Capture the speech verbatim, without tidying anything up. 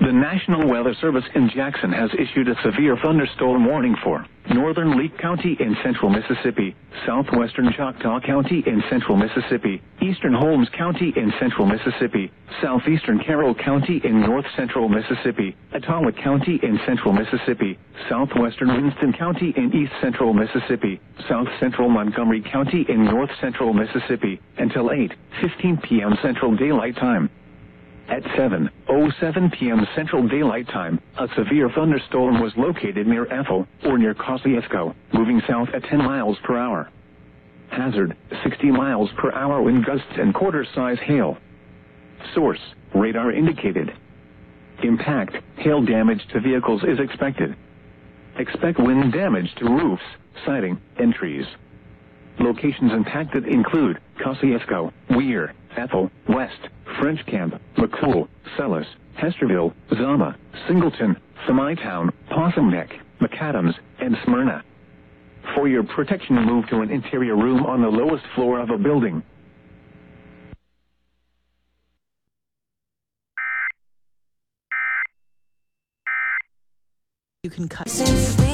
The National Weather Service in Jackson has issued a severe thunderstorm warning for northern Leake County in central Mississippi, southwestern Choctaw County in central Mississippi, eastern Holmes County in central Mississippi, southeastern Carroll County in north central Mississippi, Etowah County in central Mississippi, southwestern Winston County in east central Mississippi, south central Montgomery County in north central Mississippi, until eight fifteen p m Central Daylight Time. At seven oh seven p m Central Daylight Time, a severe thunderstorm was located near Ethel, or near Kosciuszko, moving south at ten miles per hour. Hazard, sixty miles per hour wind gusts and quarter-size hail. Source, radar indicated. Impact, hail damage to vehicles is expected. Expect wind damage to roofs, siding, and trees. Locations impacted include Kosciuszko, Weir, Ethel, West, French Camp, McCool, Sellis, Hesterville, Zama, Singleton, Semitown, Possum Neck, McAdams, and Smyrna. For your protection, move to an interior room on the lowest floor of a building. You can cut.